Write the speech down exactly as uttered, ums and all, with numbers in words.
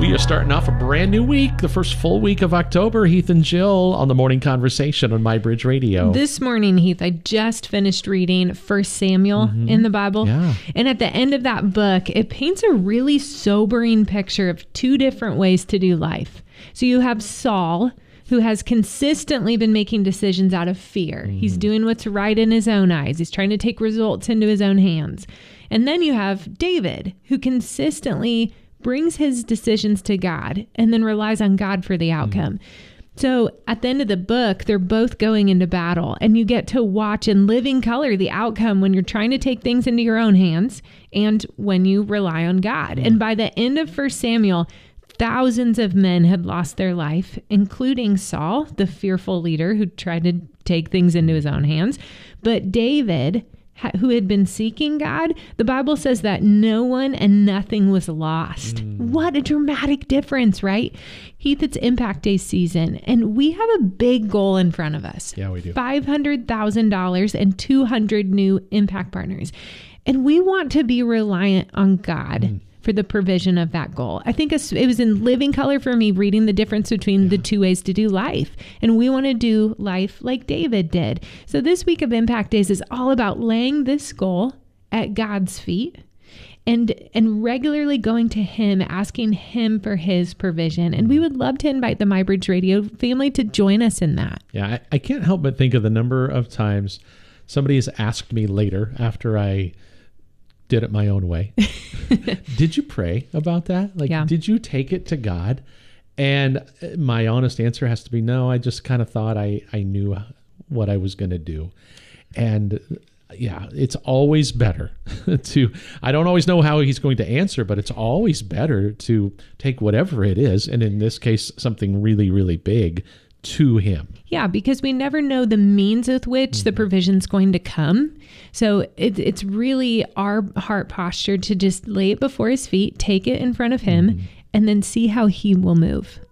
We are starting off a brand new week, the first full week of October. Heath and Jill on the Morning Conversation on MyBridge Radio. This morning, Heath, I just finished reading First Samuel mm-hmm. in the Bible. Yeah. And at the end of that book, it paints a really sobering picture of two different ways to do life. So you have Saul, who has consistently been making decisions out of fear. Mm. He's doing what's right in his own eyes. He's trying to take results into his own hands. And then you have David, who consistently brings his decisions to God and then relies on God for the outcome. Mm. So at the end of the book, they're both going into battle, and you get to watch in living color the outcome when you're trying to take things into your own hands and when you rely on God. Mm. And by the end of First Samuel, thousands of men had lost their life, including Saul, the fearful leader who tried to take things into his own hands. But David, who had been seeking God, the Bible says that no one and nothing was lost. Mm. What a dramatic difference, right? Heath, it's Impact Day season, and we have a big goal in front of us. Yeah, we do. five hundred thousand dollars and two hundred new impact partners. And we want to be reliant on God. Mm. for the provision of that goal. I think it was in living color for me reading the difference between yeah. the two ways to do life. And we want to do life like David did. So this week of Impact Days is all about laying this goal at God's feet and and regularly going to him, asking him for his provision. And we would love to invite the MyBridge Radio family to join us in that. Yeah, I, I can't help but think of the number of times somebody has asked me later after I did it my own way. Did you pray about that? Like, yeah. did you take it to God? And my honest answer has to be no. I just kind of thought I, I knew what I was going to do. And yeah, it's always better to, I don't always know how he's going to answer, but it's always better to take whatever it is, and in this case, something really, really big, to him. Yeah, because we never know the means with which mm-hmm. the provision's going to come. So it, it's really our heart posture to just lay it before his feet, take it in front of him, mm-hmm. and then see how he will move.